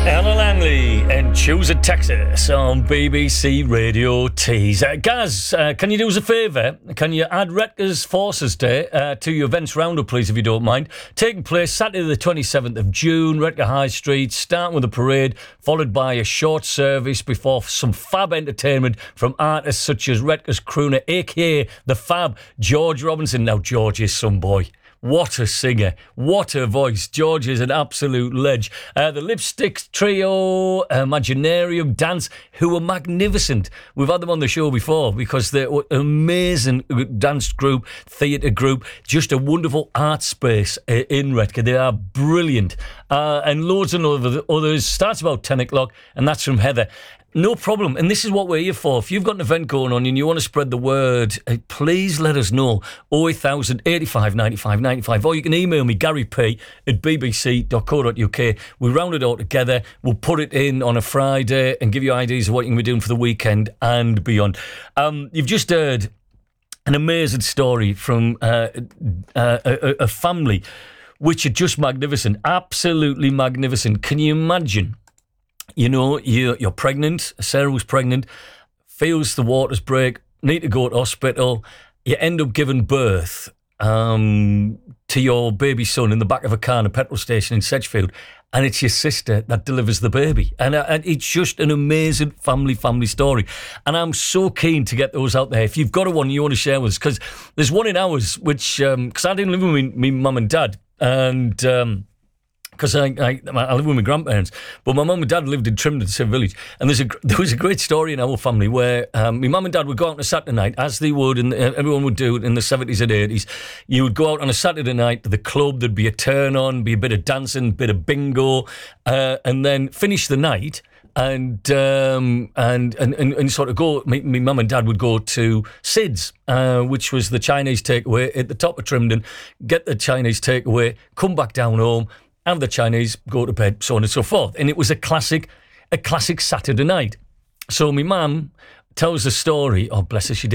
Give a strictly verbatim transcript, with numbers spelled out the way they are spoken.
Ella Langley and Choose It Texas on B B C Radio Tees. Uh, Gaz, uh, can you do us a favour? Can you add Rutgers Forces Day uh, to your events roundup, please, if you don't mind? Taking place Saturday the twenty-seventh of June, Rutger High Street, starting with a parade, followed by a short service before some fab entertainment from artists such as Rutgers crooner, a k a the Fab, George Robinson. Now, George is some boy. What a singer. What a voice. George is an absolute ledge. Uh, the Lipstick Trio, Imaginarium Dance, who are magnificent. We've had them on the show before because they're an amazing dance group, theatre group, just a wonderful art space in Redcar. They are brilliant. Uh, and loads and others. Starts about ten o'clock, and that's from Heather. No problem. And this is what we're here for. If you've got an event going on and you want to spread the word, uh, please let us know. oh eight thousand, eighty-five, ninety-five, ninety-five. Or you can email me, Gary P at b b c dot co dot u k. We'll round it all together. We'll put it in on a Friday and give you ideas of what you can be doing for the weekend and beyond. Um, you've just heard an amazing story from uh, uh, a, a family which are just magnificent. Absolutely magnificent. Can you imagine? You know, you're, you're pregnant, Sarah was pregnant, feels the waters break, need to go to hospital, you end up giving birth um, to your baby son in the back of a car in a petrol station in Sedgefield, and it's your sister that delivers the baby. And, uh, and it's just an amazing family, family story. And I'm so keen to get those out there. If you've got a one you want to share with us, because there's one in ours, which, because um, I didn't live with me, me mum and dad, and... Um, Because I, I I live with my grandparents, but my mum and dad lived in Trimden, Sim Village, and there's a there was a great story in our family where um, my mum and dad would go out on a Saturday night, as they would, and everyone would do in the seventies and eighties. You would go out on a Saturday night to the club. There'd be a turn on, be a bit of dancing, bit of bingo, uh, and then finish the night. And, um, and and and and sort of go. My, my mum and dad would go to Sid's, uh, which was the Chinese takeaway at the top of Trimden. Get the Chinese takeaway, come back down home. Have the Chinese, go to bed, so on and so forth. And it was a classic, a classic Saturday night. So my mum tells the story. Oh, bless her, she did.